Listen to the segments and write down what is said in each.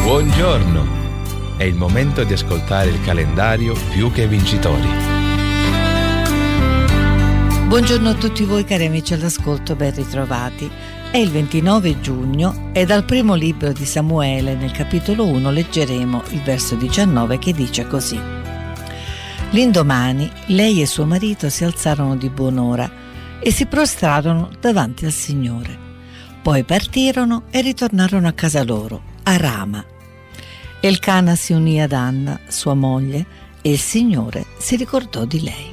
Buongiorno! È il momento di ascoltare il calendario Più che Vincitori. Buongiorno a tutti voi cari amici all'ascolto, ben ritrovati. È il 29 giugno e dal primo libro di Samuele, nel capitolo 1, leggeremo il verso 19 che dice così. L'indomani lei e suo marito si alzarono di buon'ora e si prostrarono davanti al Signore. Poi partirono e ritornarono a casa loro, a Rama. Elcana si unì ad Anna, sua moglie, e il Signore si ricordò di lei.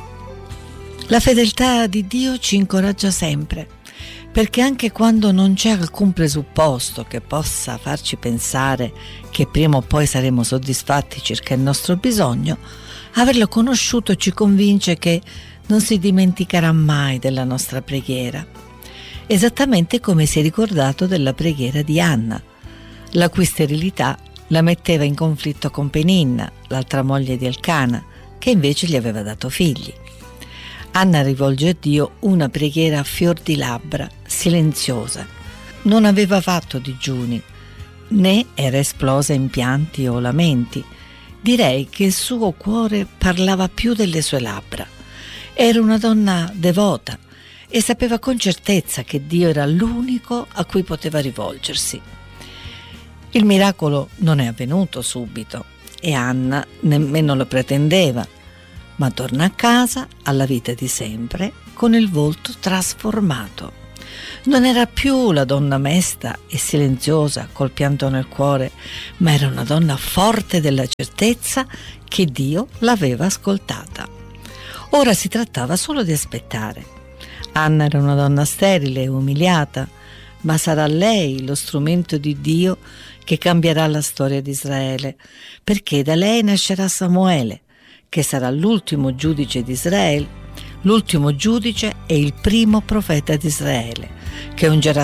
La fedeltà di Dio ci incoraggia sempre, perché anche quando non c'è alcun presupposto che possa farci pensare che prima o poi saremo soddisfatti circa il nostro bisogno, averlo conosciuto ci convince che non si dimenticherà mai della nostra preghiera, esattamente come si è ricordato della preghiera di Anna, la cui sterilità la metteva in conflitto con Peninna, l'altra moglie di Elcana, che invece gli aveva dato figli. Anna rivolge a Dio una preghiera a fior di labbra, silenziosa. Non aveva fatto digiuni, né era esplosa in pianti o lamenti. Direi che il suo cuore parlava più delle sue labbra. Era una donna devota e sapeva con certezza che Dio era l'unico a cui poteva rivolgersi. Il miracolo non è avvenuto subito e Anna nemmeno lo pretendeva, ma torna a casa alla vita di sempre con il volto trasformato. Non era più la donna mesta e silenziosa col pianto nel cuore, ma era una donna forte della certezza che Dio l'aveva ascoltata. Ora si trattava solo di aspettare. Anna era una donna sterile e umiliata, ma sarà lei lo strumento di Dio che cambierà la storia di Israele, perché da lei nascerà Samuele, che sarà l'ultimo giudice di Israele, l'ultimo giudice e il primo profeta di Israele, che ungerà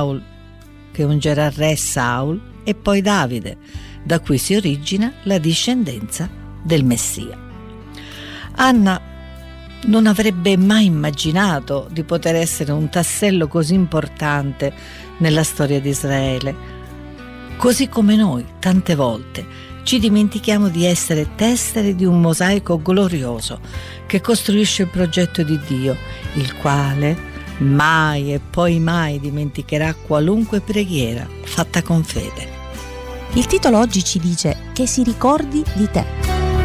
re Saul e poi Davide, da cui si origina la discendenza del Messia. Anna non avrebbe mai immaginato di poter essere un tassello così importante nella storia di Israele. Così come noi, tante volte, ci dimentichiamo di essere tessere di un mosaico glorioso che costruisce il progetto di Dio, il quale mai e poi mai dimenticherà qualunque preghiera fatta con fede. Il titolo oggi ci dice che si ricordi di te.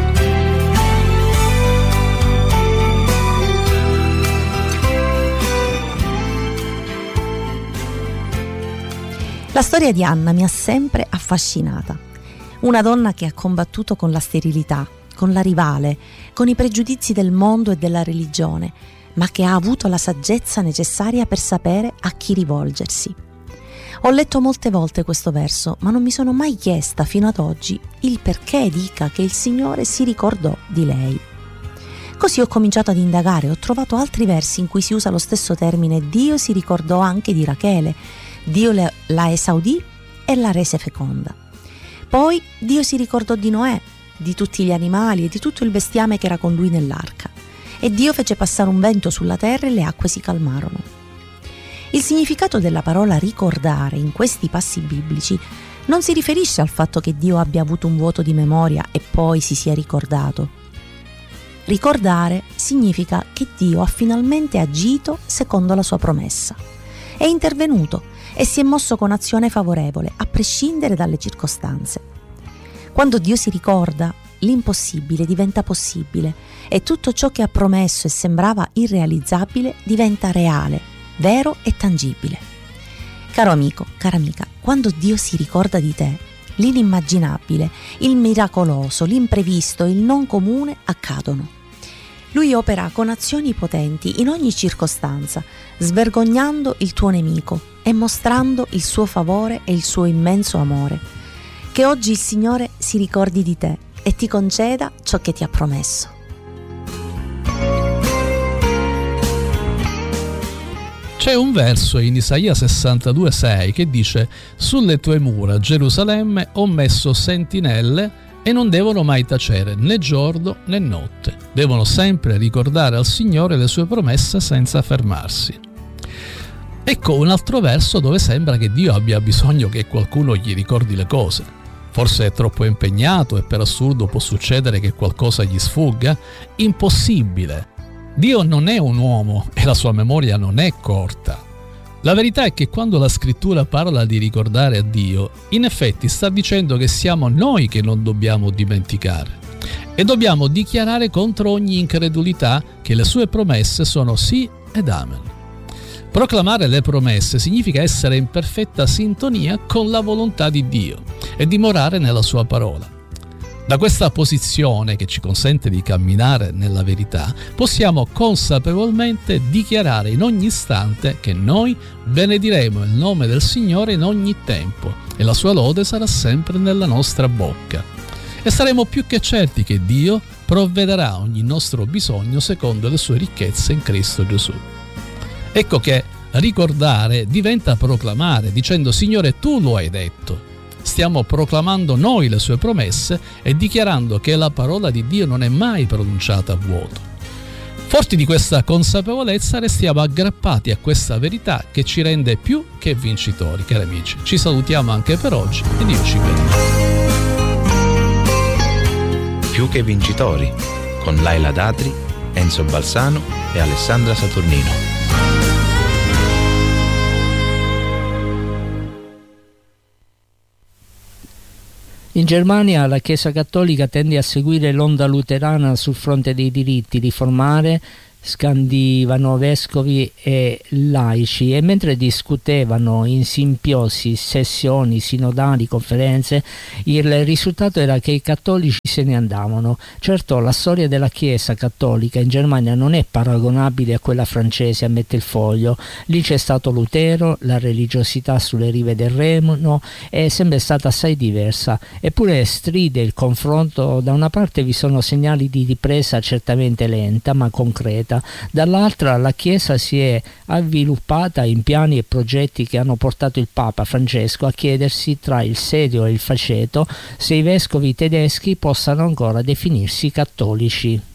La storia di Anna mi ha sempre affascinata. Una donna che ha combattuto con la sterilità, con la rivale, con i pregiudizi del mondo e della religione, ma che ha avuto la saggezza necessaria per sapere a chi rivolgersi. Ho letto molte volte questo verso, ma non mi sono mai chiesta fino ad oggi il perché dica che il Signore si ricordò di lei. Così ho cominciato ad indagare, ho trovato altri versi in cui si usa lo stesso termine. Dio si ricordò anche di Rachele, Dio la esaudì e la rese feconda. Poi Dio si ricordò di Noè, di tutti gli animali e di tutto il bestiame che era con lui nell'arca. E Dio fece passare un vento sulla terra e le acque si calmarono. Il significato della parola ricordare in questi passi biblici non si riferisce al fatto che Dio abbia avuto un vuoto di memoria e poi si sia ricordato. Ricordare significa che Dio ha finalmente agito secondo la sua promessa. È intervenuto e si è mosso con azione favorevole, a prescindere dalle circostanze. Quando Dio si ricorda, l'impossibile diventa possibile e tutto ciò che ha promesso e sembrava irrealizzabile diventa reale, vero e tangibile. Caro amico, cara amica, quando Dio si ricorda di te, l'inimmaginabile, il miracoloso, l'imprevisto, il non comune accadono. Lui opera con azioni potenti in ogni circostanza, svergognando il tuo nemico e mostrando il suo favore e il suo immenso amore. Che oggi il Signore si ricordi di te e ti conceda ciò che ti ha promesso. C'è un verso in Isaia 62,6 che dice: «Sulle tue mura, Gerusalemme, ho messo sentinelle e non devono mai tacere né giorno né notte. Devono sempre ricordare al Signore le sue promesse senza fermarsi». Ecco un altro verso dove sembra che Dio abbia bisogno che qualcuno gli ricordi le cose. Forse è troppo impegnato e per assurdo può succedere che qualcosa gli sfugga? Impossibile! Dio non è un uomo e la sua memoria non è corta. La verità è che quando la scrittura parla di ricordare a Dio, in effetti sta dicendo che siamo noi che non dobbiamo dimenticare e dobbiamo dichiarare contro ogni incredulità che le sue promesse sono sì ed amen. Proclamare le promesse significa essere in perfetta sintonia con la volontà di Dio e dimorare nella sua parola. Da questa posizione che ci consente di camminare nella verità, possiamo consapevolmente dichiarare in ogni istante che noi benediremo il nome del Signore in ogni tempo e la sua lode sarà sempre nella nostra bocca. E saremo più che certi che Dio provvederà ogni nostro bisogno secondo le sue ricchezze in Cristo Gesù. Ecco che ricordare diventa proclamare, dicendo: Signore, tu lo hai detto. Stiamo proclamando noi le sue promesse e dichiarando che la parola di Dio non è mai pronunciata a vuoto. Forti di questa consapevolezza, restiamo aggrappati a questa verità che ci rende più che vincitori, cari amici. Ci salutiamo anche per oggi e Dio ci benedica. Più che vincitori, con Laila Datri, Enzo Balsano e Alessandra Saturnino. In Germania la Chiesa Cattolica tende a seguire l'onda luterana sul fronte dei diritti, riformare, scandivano vescovi e laici, e mentre discutevano in simpiosi, sessioni, sinodali, conferenze, il risultato era che i cattolici se ne andavano. Certo, la storia della Chiesa cattolica in Germania non è paragonabile a quella francese, ammette il Foglio. Lì c'è stato Lutero, la religiosità sulle rive del Reno è sempre stata assai diversa, eppure stride il confronto. Da una parte vi sono segnali di ripresa certamente lenta ma concreta, dall'altra la Chiesa si è avviluppata in piani e progetti che hanno portato il Papa Francesco a chiedersi, tra il serio e il faceto, se i vescovi tedeschi possano ancora definirsi cattolici.